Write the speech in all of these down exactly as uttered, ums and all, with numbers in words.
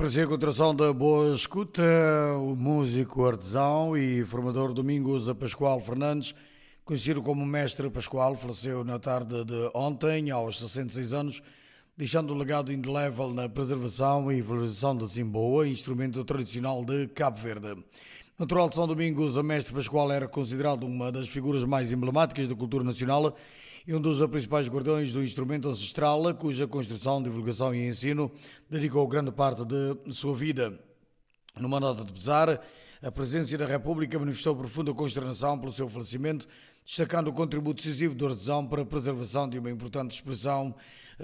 Prazer, continuação da boa escuta, o músico, artesão e formador Domingos Pascoal Fernandes, conhecido como Mestre Pascoal, faleceu na tarde de ontem, aos sessenta e seis anos, deixando um legado indelével na preservação e valorização da Simboa, instrumento tradicional de Cabo Verde. Natural de São Domingos, a Mestre Pascoal era considerado uma das figuras mais emblemáticas da cultura nacional e um dos principais guardiões do instrumento ancestral, cuja construção, divulgação e ensino dedicou grande parte de sua vida. Numa nota de pesar, a Presidência da República manifestou profunda consternação pelo seu falecimento, destacando o contributo decisivo do artesão para a preservação de uma importante expressão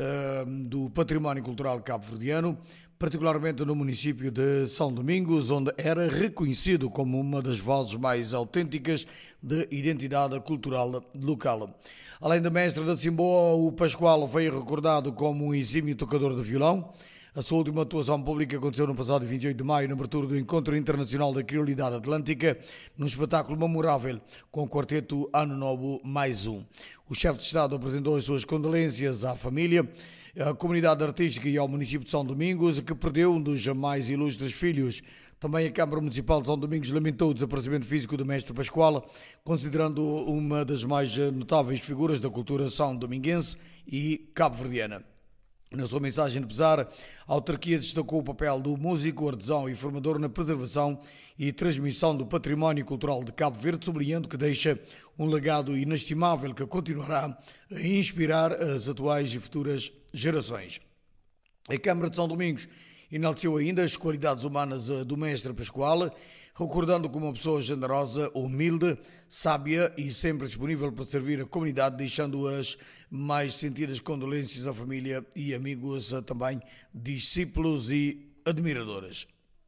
uh, do património cultural cabo-verdiano, particularmente no município de São Domingos, onde era reconhecido como uma das vozes mais autênticas de identidade cultural local. Além de mestre da Simboa, o Pascoal foi recordado como um exímio tocador de violão. A sua última atuação pública aconteceu no passado vinte e oito de maio, na abertura do Encontro Internacional da Criolidade Atlântica, num espetáculo memorável com o quarteto Ano Novo Mais Um. O chefe de Estado apresentou as suas condolências à família, à comunidade artística e ao município de São Domingos, que perdeu um dos mais ilustres filhos. Também a Câmara Municipal de São Domingos lamentou o desaparecimento físico do mestre Pascoal, considerando uma das mais notáveis figuras da cultura são-dominguense e cabo-verdiana. Na sua mensagem de pesar, a autarquia destacou o papel do músico, artesão e formador na preservação e transmissão do património cultural de Cabo Verde, sublinhando que deixa um legado inestimável que continuará a inspirar as atuais e futuras gerações. A Câmara de São Domingos enalteceu ainda as qualidades humanas do mestre Pascoal, recordando como uma pessoa generosa, humilde, sábia e sempre disponível para servir a comunidade, deixando as mais sentidas condolências à família e amigos, também discípulos e admiradores.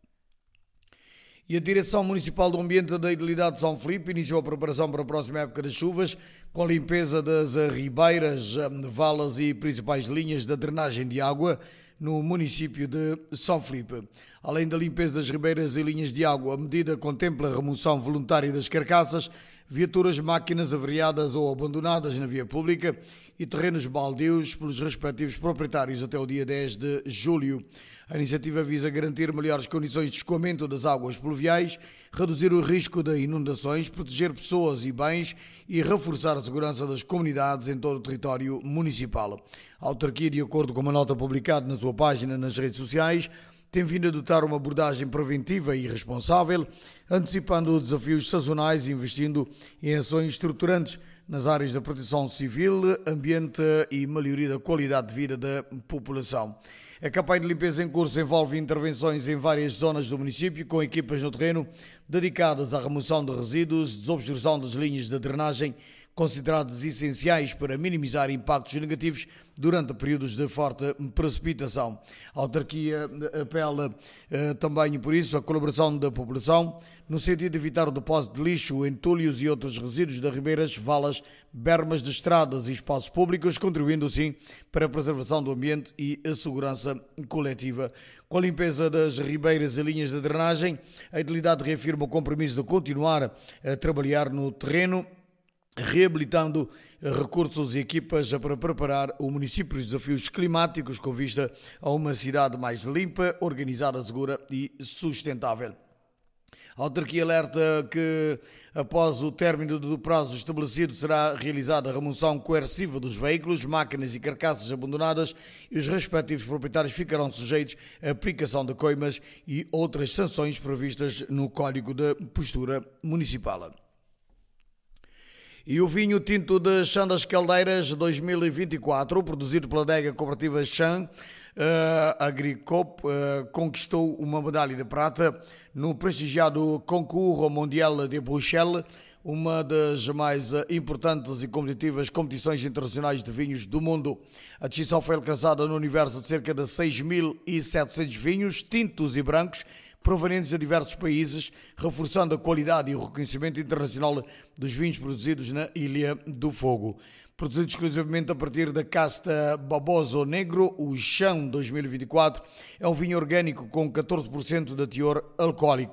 E a Direção Municipal do Ambiente da Idilidade de São Filipe iniciou a preparação para a próxima época das chuvas, com a limpeza das ribeiras, valas e principais linhas da drenagem de água no município de São Filipe. Além da limpeza das ribeiras e linhas de água, a medida contempla a remoção voluntária das carcaças, viaturas, máquinas avariadas ou abandonadas na via pública e terrenos baldios pelos respectivos proprietários até o dia dez de julho. A iniciativa visa garantir melhores condições de escoamento das águas pluviais, reduzir o risco de inundações, proteger pessoas e bens e reforçar a segurança das comunidades em todo o território municipal. A autarquia, de acordo com uma nota publicada na sua página nas redes sociais, tem vindo a adotar uma abordagem preventiva e responsável, antecipando desafios sazonais e investindo em ações estruturantes nas áreas da proteção civil, ambiente e melhoria da qualidade de vida da população. A campanha de limpeza em curso envolve intervenções em várias zonas do município, com equipas no terreno dedicadas à remoção de resíduos, desobstrução das linhas de drenagem, considerados essenciais para minimizar impactos negativos durante períodos de forte precipitação. A autarquia apela eh, também, por isso, a colaboração da população, no sentido de evitar o depósito de lixo, entulhos e outros resíduos de ribeiras, valas, bermas de estradas e espaços públicos, contribuindo assim para a preservação do ambiente e a segurança coletiva. Com a limpeza das ribeiras e linhas de drenagem, a Idilidade reafirma o compromisso de continuar a trabalhar no terreno, reabilitando recursos e equipas para preparar o município para os desafios climáticos com vista a uma cidade mais limpa, organizada, segura e sustentável. A autarquia alerta que, após o término do prazo estabelecido, será realizada a remoção coerciva dos veículos, máquinas e carcaças abandonadas e os respectivos proprietários ficarão sujeitos à aplicação de coimas e outras sanções previstas no Código de Postura Municipal. E o vinho tinto de Chã das Caldeiras dois mil e vinte e quatro, produzido pela adega cooperativa Chã uh, Agricop, uh, conquistou uma medalha de prata no prestigiado Concours Mondial de Bruxelas, uma das mais importantes e competitivas competições internacionais de vinhos do mundo. A distinção foi alcançada no universo de cerca de seis mil e setecentos vinhos, tintos e brancos, provenientes de diversos países, reforçando a qualidade e o reconhecimento internacional dos vinhos produzidos na Ilha do Fogo. Produzido exclusivamente a partir da casta Baboso Negro, o Chã dois mil e vinte e quatro é um vinho orgânico com catorze por cento de teor alcoólico.